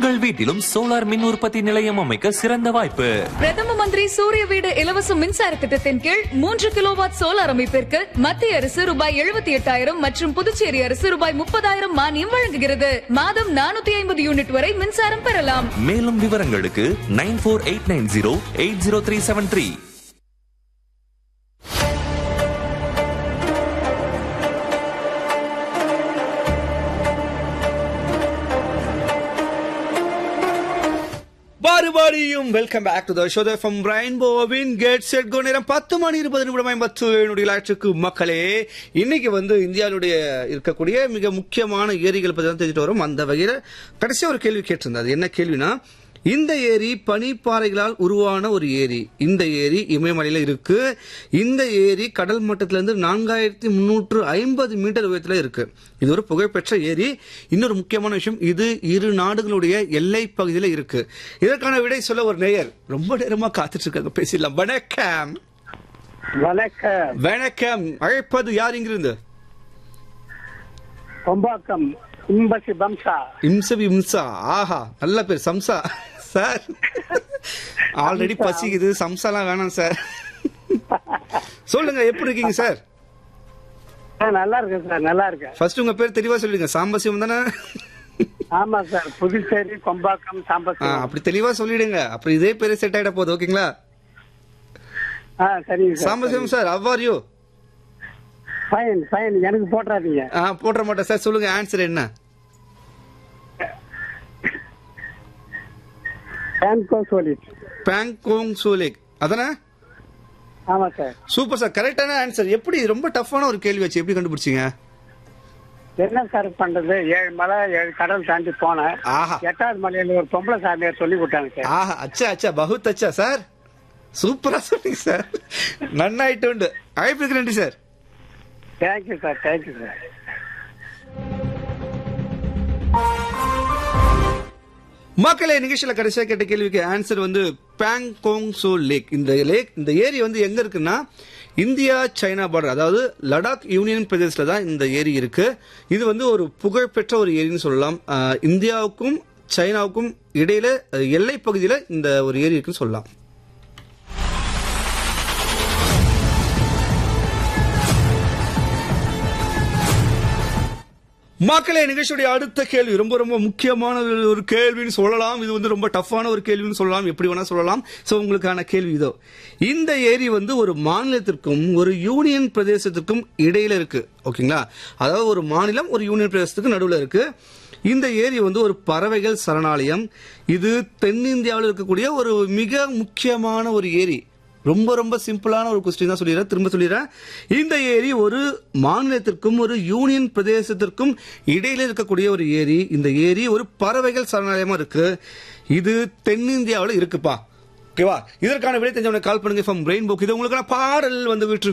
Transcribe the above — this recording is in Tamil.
உங்கள் வீட்டிலும் சோலார் மின் உற்பத்தி நிலையம் அமைக்க சிறந்த வாய்ப்பு. பிரதம மந்திரி சூரிய வீடு இலவச மின்சார திட்டத்தின் கீழ் 3 கிலோவாட் சோலார் அமைப்பிற்கு மத்திய அரசு ரூபாய் 78,000 மற்றும் புதுச்சேரி அரசு ரூபாய் 30,000 மானியம் வழங்குகிறது. மாதம் 450 யூனிட் வரை மின்சாரம் பெறலாம். மேலும் விவரங்களுக்கு 9489080373. Welcome back to the show from ரெயின்போவின் get set go. நேரம் 10:20 மக்களே, இன்னைக்கு வந்து இந்தியாவுடைய இருக்கக்கூடிய மிக முக்கியமான ஏரிகள் பத்தி தான் தெரிஞ்சுட்டு வரும். அந்த வகையில கடைசியா ஒரு கேள்வி கேட்டிருந்தது. அது என்ன கேள்வினா, இந்த ஏரி பனிப்பாறைகளால் உருவான ஒரு ஏரி. இந்த ஏரி இமயமலையில இருக்கு. இந்த ஏரி கடல் மட்டத்திலிருந்து 4350 மீட்டர் உயரத்துல இருக்கு. இது ஒரு புகழ்பெற்ற ஏரி. இன்னொரு முக்கியமான விஷயம், இது இரு நாடுகளுடைய எல்லை பகுதியில இருக்கு. இதற்கான விடை சொல்ல ஒரு நேயர் ரொம்ப நேரமா காத்துட்டு இருக்காங்க. பேசிடலாம். வணக்கம். வணக்கம். வணக்கம். அழைப்பது யார்? இங்கிருந்து கொம்பாக்கம் இம்பசி பம்சா. இம்சா. ஆஹா, நல்ல பேர். சம்சா சார். ஆல்ரெடி பசிக்குது, சம்சாலாம் வேணாம் சார். சொல்லுங்க, எப்படி இருக்கீங்க சார்? நல்லா இருக்கேன் சார், நல்லா இருக்கேன். ஃபர்ஸ்ட் உங்க பேர் தெளிவா சொல்லுங்க. சாம்பசிவம் தானே? ஆமா சார், புதுச்சேரி கொம்பாக்கம் சாம்பசிவம். அப்படி தெளிவா சொல்லிடுங்க. அப்புறம் இதே பேரு செட் ஆயிட போகுது. ஓகேங்களா? சரிங்க sir. Sambasivam sir, how are you? Fine fine. எனக்கு போட்டுறாதீங்க. போட்டுற மாட்டேன் சார். சொல்லுங்க, ஆன்சர் என்ன? பேங்கோங் சோலிக் அதானே? ஆமா சார். சூப்பர் சார், கரெக்டான ஆன்சர். எப்படி ரொம்ப டஃப்பான ஒரு கேள்வி வச்சு எப்படி கண்டுபிடிச்சீங்க? என்ன சார் பண்றது, 7 மலை 7 கடல் தாண்டி போனேன். 8வது மலையில ஒரு பொம்பளை சாமியார் சொல்லி கொடுத்தாங்க சார். ஆஹா, அச்சா அச்சா, பகுத் அச்சா சார். சூப்பரா சொன்னீங்க சார். நன்னாயிட்டு உண்டு. அழைப்புக்கு நன்றி sir. Thank you sir, thank you sir. மக்களே, நிகழ்ச்சியில கடைசியா கேட்ட கேள்விக்கு ஆன்சர் வந்து பேங்கோங் சோ லேக். இந்த ஏரி வந்து எங்க இருக்குன்னா, இந்தியா சைனா பார்டர், அதாவது லடாக் யூனியன் பிரதேசத்துல தான் இந்த ஏரி இருக்கு. இது வந்து ஒரு புகழ்பெற்ற ஒரு ஏரின்னு சொல்லலாம். இந்தியாவுக்கும் சைனாவுக்கும் இடையில எல்லை பகுதியில இந்த ஒரு ஏரி இருக்குன்னு சொல்லலாம். மக்களே, நிகழ்ச்சியுடைய அடுத்த கேள்வி ரொம்ப ரொம்ப முக்கியமான ஒரு கேள்வின்னு சொல்லலாம். இது வந்து ரொம்ப டஃப்பான ஒரு கேள்வின்னு சொல்லலாம். எப்படி வேணா சொல்லலாம். சோ உங்களுக்கான கேள்வி இதோ. இந்த ஏரி வந்து ஒரு மாநிலத்திற்கும் ஒரு யூனியன் பிரதேசத்திற்கும் இடையில இருக்கு. ஓகேங்களா? அதாவது ஒரு மாநிலம் ஒரு யூனியன் பிரதேசத்துக்கு நடுவில் இருக்கு. இந்த ஏரி வந்து ஒரு பறவைகள் சரணாலயம். இது தென்னிந்தியாவில் இருக்கக்கூடிய ஒரு மிக முக்கியமான ஒரு ஏரி. ரொம்ப ரொம்ப சிம்பிளான ஒரு கொஸ்டின் தான் சொல்லிடுறேன். திரும்ப சொல்லிடுறேன். இந்த ஏரி ஒரு மாநிலத்திற்கும் ஒரு யூனியன் பிரதேசத்திற்கும் இடையில இருக்கக்கூடிய ஒரு ஏரி. இந்த ஏரி ஒரு பறவைகள் சரணாலயமா இருக்கு. இது தென்னிந்தியாவில் இருக்குப்பா. ஓகேவா? இதற்கான விடை தெரிஞ்சவனை கால் பண்ணுங்க. From rainbow. இது உங்களுக்கான பாடல் வந்து விட்டு